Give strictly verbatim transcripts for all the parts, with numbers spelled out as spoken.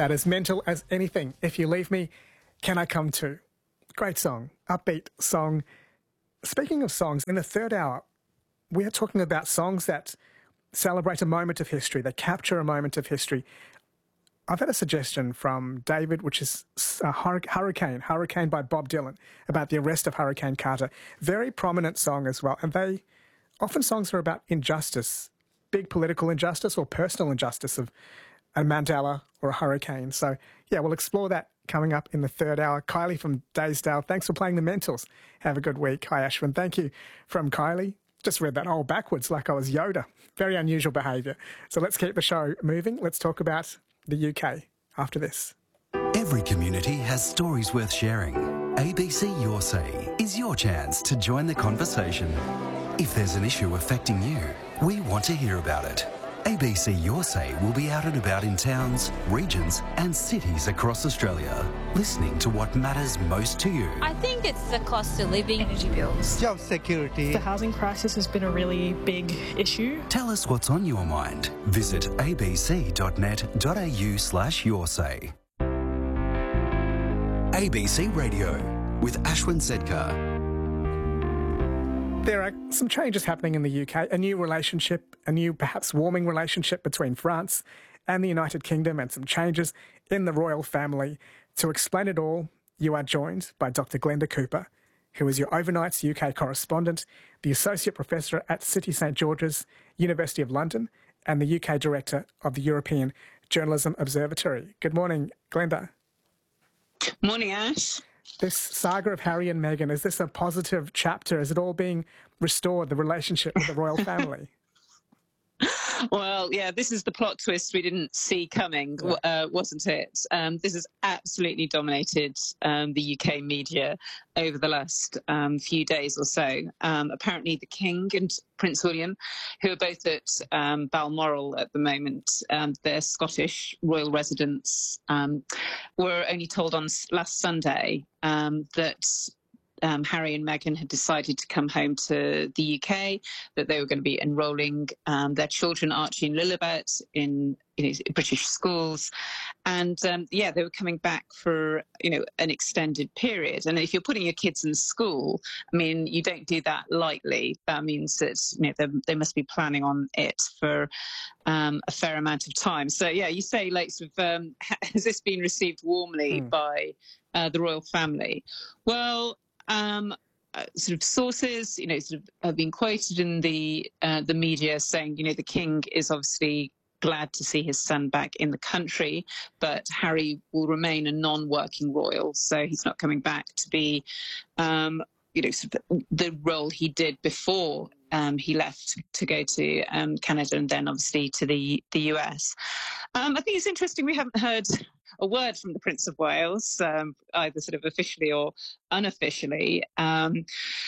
That is Mental as Anything. If You Leave Me, Can I Come Too? Great song, upbeat song. Speaking of songs, in the third hour, we are talking about songs that celebrate a moment of history, that capture a moment of history. I've had a suggestion from David, which is uh, Hurricane, Hurricane by Bob Dylan, about the arrest of Hurricane Carter. Very prominent song as well. And they, often songs are about injustice, big political injustice or personal injustice of a Mandela or a hurricane. So, yeah, we'll explore that coming up in the third hour. Kylie from Daysdale, thanks for playing the Mentals. Have a good week. Hi, Ashwin. Thank you from Kylie. Just read that whole backwards like I was Yoda. Very unusual behaviour. So let's keep the show moving. Let's talk about the U K after this. Every community has stories worth sharing. A B C Your Say is your chance to join the conversation. If there's an issue affecting you, we want to hear about it. A B C Your Say will be out and about in towns, regions and cities across Australia, listening to what matters most to you. I think it's the cost of living, energy bills, job security. The housing crisis has been a really big issue. Tell us what's on your mind. Visit abc.net.au slash your say. A B C Radio with Ashwin Sedkar. There are some changes happening in the U K, a new relationship, a new perhaps warming relationship between France and the United Kingdom, and some changes in the royal family. To explain it all, you are joined by Doctor Glenda Cooper, who is your overnights U K correspondent, the Associate Professor at City St George's, University of London, and the U K Director of the European Journalism Observatory. Good morning, Glenda. Morning, Ash. This saga of Harry and Meghan, is this a positive chapter? Is it all being restored, the relationship with the royal family? Well, yeah, this is the plot twist we didn't see coming, yeah. uh, wasn't it? Um, this has absolutely dominated um, the U K media over the last um, few days or so. Um, apparently the King and Prince William, who are both at um, Balmoral at the moment, um, they're Scottish royal residents, um, were only told on last Sunday um, that Um, Harry and Meghan had decided to come home to the U K, that they were going to be enrolling um, their children, Archie and Lilibet, in, you know, British schools. And, um, yeah, they were coming back for, you know, an extended period. And if you're putting your kids in school, I mean, you don't do that lightly. That means that, you know, they must be planning on it for um, a fair amount of time. So, yeah, you say, like, sort of, um, has this been received warmly mm. by uh, the royal family? Well, Um, uh, sort of sources, you know, sort of have been quoted in the uh, the media saying, you know, the King is obviously glad to see his son back in the country, but Harry will remain a non-working royal, so he's not coming back to be, um, you know, sort of the role he did before um, he left to go to um, Canada and then obviously to the the U S. Um, I think it's interesting we haven't heard a word from the Prince of Wales, um, either sort of officially or unofficially. Um,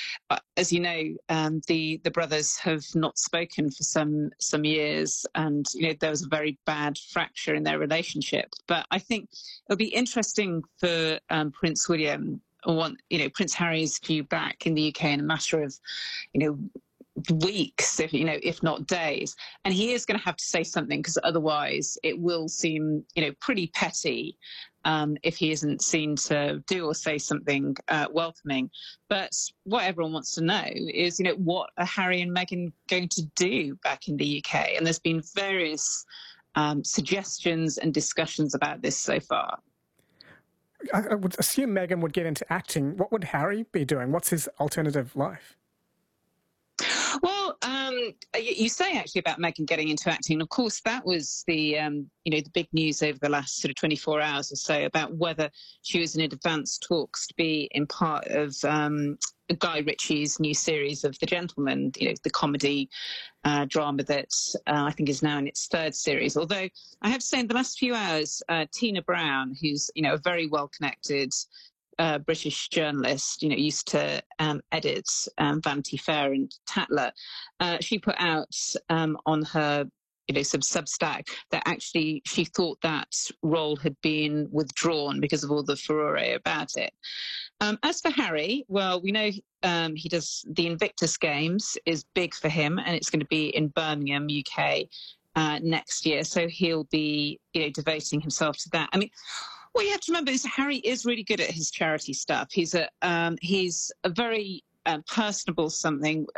as you know, um, the the brothers have not spoken for some some years, and you know there was a very bad fracture in their relationship. But I think it'll be interesting for um, Prince William, or want, you know, Prince Harry's due back in the U K in a matter of, you know, weeks, if you know, if not days, and he is going to have to say something, because otherwise it will seem, you know, pretty petty um, if he isn't seen to do or say something uh, welcoming. But what everyone wants to know is, you know, what are Harry and Meghan going to do back in the U K? And there's been various um, suggestions and discussions about this so far. I would assume Meghan would get into acting. What would Harry be doing? What's his alternative life? Well, um, you say actually about Meghan getting into acting. Of course, that was the um, you know the big news over the last sort of twenty-four hours or so about whether she was in advanced talks to be in part of um, Guy Ritchie's new series of The Gentleman, you know, the comedy uh, drama that uh, I think is now in its third series. Although I have to say, in the last few hours, uh, Tina Brown, who's you know a very well connected Uh, British journalist, you know, used to um, edit um, Vanity Fair and Tatler. Uh, she put out um, on her, you know, sub Substack that actually she thought that role had been withdrawn because of all the furore about it. Um, as for Harry, well, we know um, he does the Invictus Games is big for him, and it's going to be in Birmingham, U K. uh, next year. So he'll be, you know, devoting himself to that. I mean, what you have to remember is Harry is really good at his charity stuff. He's a um, he's a very um, personable something.